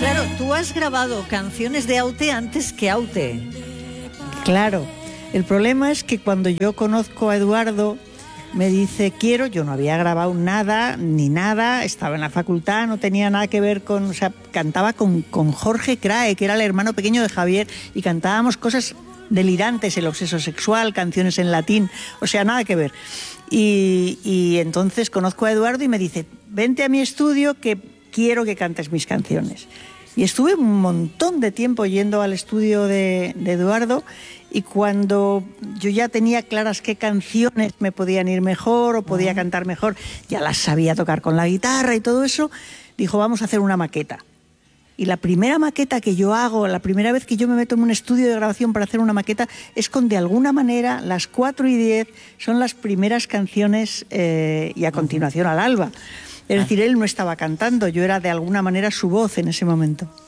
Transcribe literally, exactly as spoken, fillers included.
Claro, tú has grabado canciones de Aute antes que Aute. Claro, el problema es que cuando yo conozco a Eduardo, me dice quiero, yo no había grabado nada, ni nada, estaba en la facultad, no tenía nada que ver con, o sea, cantaba con, con Jorge Crae, que era el hermano pequeño de Javier, y cantábamos cosas delirantes, el obseso sexual, canciones en latín, o sea, nada que ver. Y, y entonces conozco a Eduardo y me dice, vente a mi estudio que quiero que cantes mis canciones. Y estuve un montón de tiempo yendo al estudio de, de Eduardo, y cuando yo ya tenía claras qué canciones me podían ir mejor o podía uh-huh. cantar mejor, ya las sabía tocar con la guitarra y todo eso, dijo, vamos a hacer una maqueta. Y la primera maqueta que yo hago, la primera vez que yo me meto en un estudio de grabación para hacer una maqueta, es con, de alguna manera, las cuatro y diez son las primeras canciones eh, y a continuación al alba. Es decir, él no estaba cantando, yo era de alguna manera su voz en ese momento.